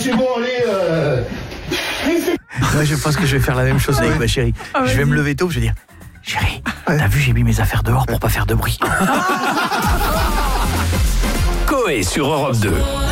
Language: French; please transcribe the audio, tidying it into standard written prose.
c'est bon, allez. Moi, je pense que je vais faire la même chose avec ma chérie. Je vais me lever tôt, je vais dire, chérie, t'as vu, j'ai mis mes affaires dehors pour pas faire de bruit. Coé sur Europe 2.